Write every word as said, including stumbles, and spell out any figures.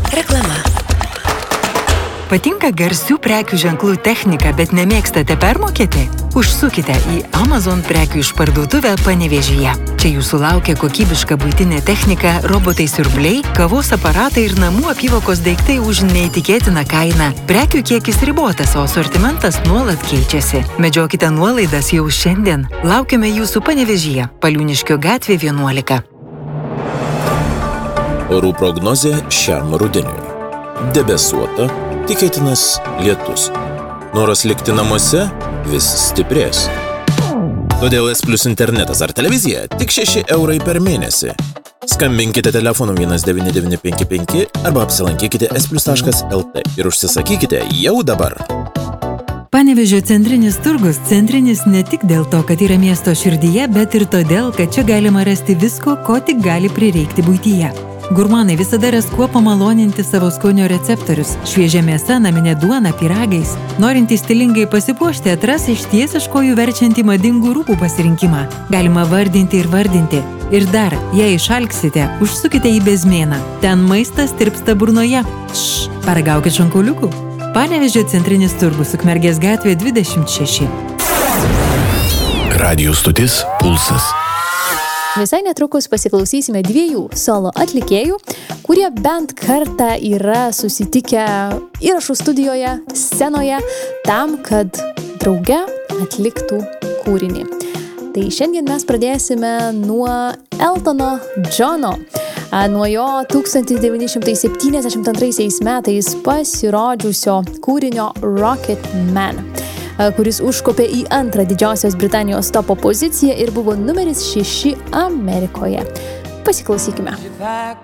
Reklama. Patinka garsių prekių ženklų technika, bet nemėgstate permokėti? Užsukite į Amazon prekių išparduotuvę Panevėžyje. Čia jūsų laukia kokybiška buitinė technika, robotai siurbliai, kavos aparatai ir namų apyvokos daiktai už neįtikėtiną kainą. Prekių kiekis ribotas, o asortimentas nuolat keičiasi. Medžiokite nuolaidas jau šiandien. Laukiame jūsų Panevėžyje, Paliūniškio gatvė vienuolika. Orų prognozė šiam rudeniui. Debesuota, tikėtinas lietus. Noras likti namuose vis stiprės. Todėl S Plus internetas ar televizija tik šeši eurai per mėnesį. Skambinkite telefonu vienas devyni devyni penki penki arba apsilankykite s plus taškas l t ir užsisakykite jau dabar. Panevėžio centrinis turgus centrinis ne tik dėl to, kad yra miesto širdyje, bet ir todėl, kad čia galima rasti visko, ko tik gali prireikti buityje. Gurmanai visada ras kuo pamaloninti savo skonio receptorius. Šviežia mėsa, naminė duona, pyragais. Norintys stilingai pasipuošti atras išties iš kojų verčiantį madingų rūbų pasirinkimą. Galima vardinti ir vardinti. Ir dar, jei išalksite, užsukite į Bezmėną. Ten maistas tirpsta burnoje. Šš, paragaukit šonkauliukų. Panevėžio centrinis turgus, Ukmergės gatvė dvidešimt šeši. Radijo stotis Pulsas. Visai netrukus pasiklausysime dviejų solo atlikėjų, kurie bent kartą yra susitikę įrašų studijoje, scenoje, tam, kad drauge atliktų kūrinį. Tai šiandien mes pradėsime nuo Eltono Johno, nuo jo tūkstantis devyni šimtai septyniasdešimt antraisiais metais pasirodžiusio kūrinio Rocket Man, kuris užkopė į antrą Didžiosios Britanijos topo poziciją ir buvo numeris šeši Amerikoje. Pasiklausykime.